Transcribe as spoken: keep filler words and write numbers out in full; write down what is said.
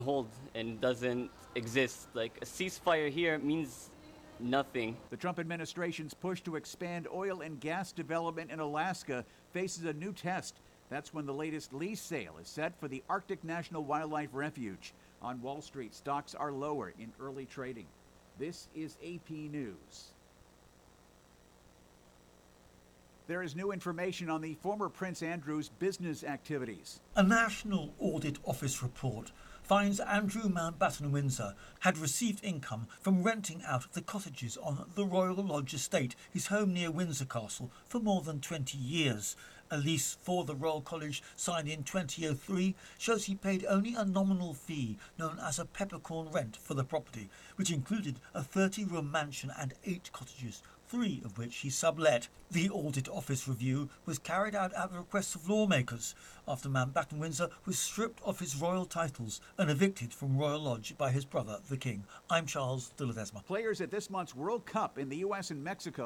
hold and doesn't exist. Like a ceasefire here means nothing. The Trump administration's push to expand oil and gas development in Alaska faces a new test. That's when the latest lease sale is set for the Arctic National Wildlife Refuge. On Wall Street, stocks are lower in early trading. This is A P News. There is new information on the former Prince Andrew's business activities. A National Audit Office report finds Andrew Mountbatten Windsor had received income from renting out the cottages on the Royal Lodge estate, his home near Windsor Castle, for more than twenty years. A lease for the Royal College signed in twenty oh three shows he paid only a nominal fee known as a peppercorn rent for the property, which included a thirty-room mansion and eight cottages, three of which he sublet. The Audit Office review was carried out at the request of lawmakers after Mountbatten Windsor was stripped of his royal titles and evicted from Royal Lodge by his brother, the King. I'm Charles de Ledesma. Players at this month's World Cup in the U S and Mexico